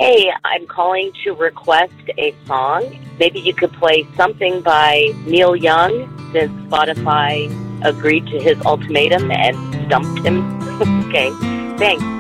Hey, I'm calling to request a song. Maybe you could play something by Neil Young, since Spotify agreed to his ultimatum and stumped him. Okay, thanks.